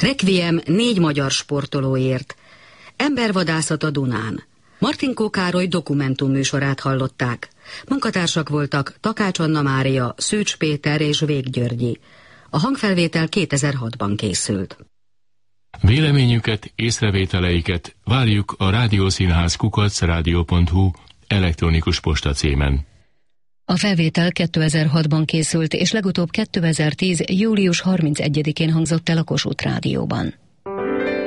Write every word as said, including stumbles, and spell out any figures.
Requiem négy magyar sportolóért. Embervadászat a Dunán. Martinkó Károly dokumentumműsorát hallották. Munkatársak voltak Takács Anna Mária, Szűcs Péter és Vég Györgyi. A hangfelvétel kétezer-hatban készült. Véleményüket, észrevételeiket várjuk a rádiószínház kukac rádió pont hu elektronikus posta címen. A felvétel kétezer-hatban készült, és legutóbb kétezer-tíz. július harmincegyedikén hangzott el a Kossuth Rádióban.